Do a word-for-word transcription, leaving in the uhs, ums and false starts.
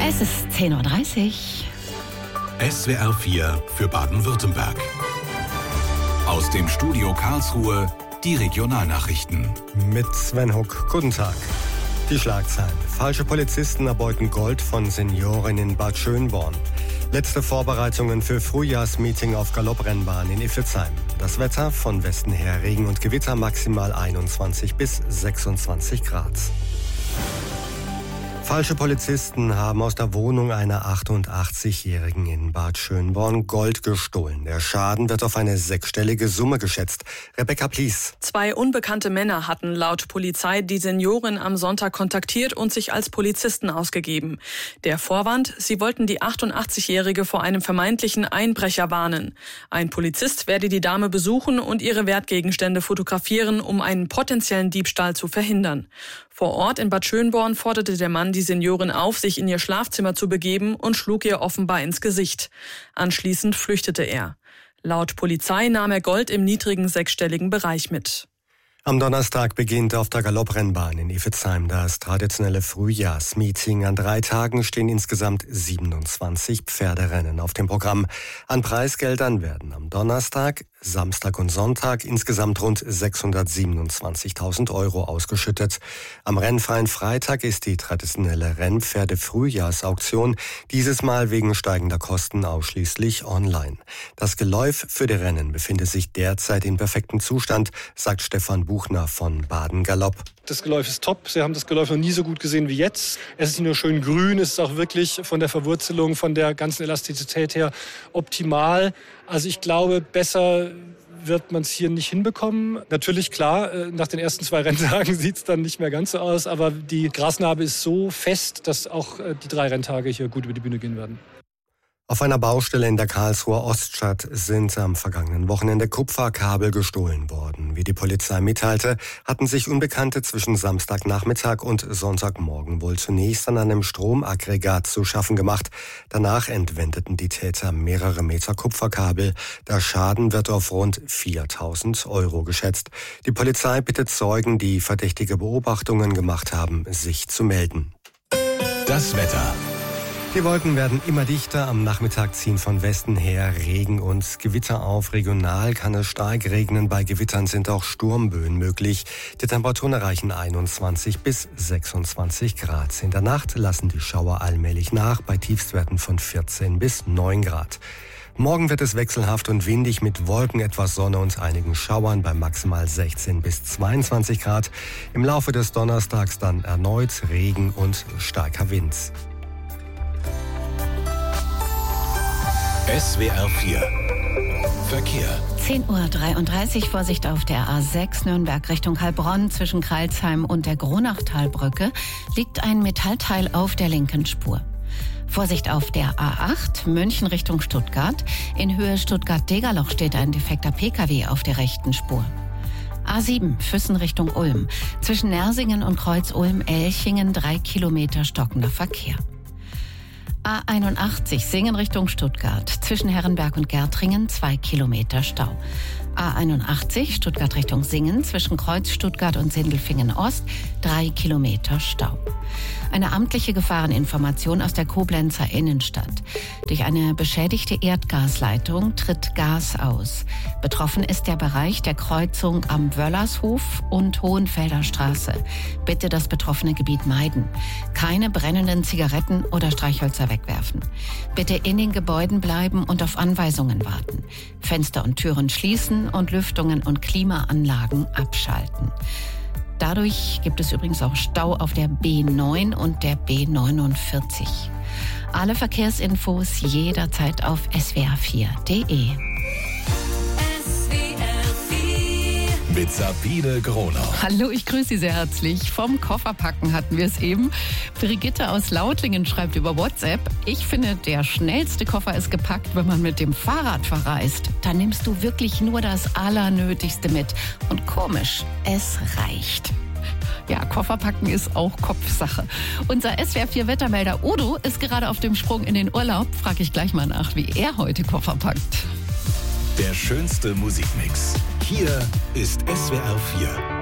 Es ist zehn Uhr dreißig. S W R vier für Baden-Württemberg. Aus dem Studio Karlsruhe die Regionalnachrichten. Mit Sven Huck. Guten Tag. Die Schlagzeilen. Falsche Polizisten erbeuten Gold von Senioren in Bad Schönborn. Letzte Vorbereitungen für Frühjahrsmeeting auf Galopprennbahn in Iffezheim. Das Wetter von Westen her Regen und Gewitter, maximal einundzwanzig bis sechsundzwanzig Grad. Falsche Polizisten haben aus der Wohnung einer achtundachtzigjährigen in Bad Schönborn Gold gestohlen. Der Schaden wird auf eine sechsstellige Summe geschätzt. Rebecca Plies. Zwei unbekannte Männer hatten laut Polizei die Seniorin am Sonntag kontaktiert und sich als Polizisten ausgegeben. Der Vorwand: Sie wollten die achtundachtzigjährige vor einem vermeintlichen Einbrecher warnen. Ein Polizist werde die Dame besuchen und ihre Wertgegenstände fotografieren, um einen potenziellen Diebstahl zu verhindern. Vor Ort in Bad Schönborn forderte der Mann die Seniorin auf, sich in ihr Schlafzimmer zu begeben, und schlug ihr offenbar ins Gesicht. Anschließend flüchtete er. Laut Polizei nahm er Gold im niedrigen sechsstelligen Bereich mit. Am Donnerstag beginnt auf der Galopprennbahn in Iffezheim das traditionelle Frühjahrsmeeting. An drei Tagen stehen insgesamt siebenundzwanzig Pferderennen auf dem Programm. An Preisgeldern werden am Donnerstag, Samstag und Sonntag insgesamt rund sechshundertsiebenundzwanzigtausend Euro ausgeschüttet. Am rennfreien Freitag ist die traditionelle Rennpferde-Frühjahrsauktion, dieses Mal wegen steigender Kosten ausschließlich online. Das Geläuf für die Rennen befindet sich derzeit in perfektem Zustand, sagt Stefan Buchner von Baden Galopp. Das Geläuf ist top. Sie haben das Geläuf noch nie so gut gesehen wie jetzt. Es ist nicht nur schön grün, es ist auch wirklich von der Verwurzelung, von der ganzen Elastizität her optimal. Also ich glaube, besser wird man es hier nicht hinbekommen. Natürlich, klar, nach den ersten zwei Renntagen sieht es dann nicht mehr ganz so aus, aber die Grasnarbe ist so fest, dass auch die drei Renntage hier gut über die Bühne gehen werden. Auf einer Baustelle in der Karlsruher Oststadt sind am vergangenen Wochenende Kupferkabel gestohlen worden. Wie die Polizei mitteilte, hatten sich Unbekannte zwischen Samstagnachmittag und Sonntagmorgen wohl zunächst an einem Stromaggregat zu schaffen gemacht. Danach entwendeten die Täter mehrere Meter Kupferkabel. Der Schaden wird auf rund viertausend Euro geschätzt. Die Polizei bittet Zeugen, die verdächtige Beobachtungen gemacht haben, sich zu melden. Das Wetter. Die Wolken werden immer dichter, am Nachmittag ziehen von Westen her Regen und Gewitter auf. Regional kann es stark regnen, bei Gewittern sind auch Sturmböen möglich. Die Temperaturen erreichen einundzwanzig bis sechsundzwanzig Grad. In der Nacht lassen die Schauer allmählich nach, bei Tiefstwerten von vierzehn bis neun Grad. Morgen wird es wechselhaft und windig mit Wolken, etwas Sonne und einigen Schauern bei maximal sechzehn bis zweiundzwanzig Grad. Im Laufe des Donnerstags dann erneut Regen und starker Wind. S W R vier Verkehr. zehn Uhr dreiunddreißig, Vorsicht auf der A sechs Nürnberg Richtung Heilbronn. Zwischen Crailsheim und der Gronachtalbrücke liegt ein Metallteil auf der linken Spur. Vorsicht auf der A acht München Richtung Stuttgart. In Höhe Stuttgart-Degerloch steht ein defekter Pkw auf der rechten Spur. A sieben Füssen Richtung Ulm. Zwischen Nersingen und Kreuz-Ulm-Elchingen drei Kilometer stockender Verkehr. A einundachtzig Singen Richtung Stuttgart. Zwischen Herrenberg und Gärtringen zwei Kilometer Stau. A einundachtzig Stuttgart Richtung Singen. Zwischen Kreuz Stuttgart und Sindelfingen Ost drei Kilometer Stau. Eine amtliche Gefahreninformation aus der Koblenzer Innenstadt. Durch eine beschädigte Erdgasleitung tritt Gas aus. Betroffen ist der Bereich der Kreuzung am Wöllershof und Hohenfelder Straße. Bitte das betroffene Gebiet meiden. Keine brennenden Zigaretten oder Streichhölzer wegwerfen. Bitte in den Gebäuden bleiben und auf Anweisungen warten. Fenster und Türen schließen und Lüftungen und Klimaanlagen abschalten. Dadurch gibt es übrigens auch Stau auf der B neun und der B neunundvierzig. Alle Verkehrsinfos jederzeit auf S W R vier Punkt de. Mit Sabine Gronau. Hallo, ich grüße Sie sehr herzlich. Vom Kofferpacken hatten wir es eben. Brigitte aus Lautlingen schreibt über WhatsApp: Ich finde, der schnellste Koffer ist gepackt, wenn man mit dem Fahrrad verreist. Da nimmst du wirklich nur das Allernötigste mit. Und komisch, es reicht. Ja, Kofferpacken ist auch Kopfsache. Unser S W R vier Wettermelder Udo ist gerade auf dem Sprung in den Urlaub. Frag ich gleich mal nach, wie er heute Koffer packt. Der schönste Musikmix. Hier ist S W R vier.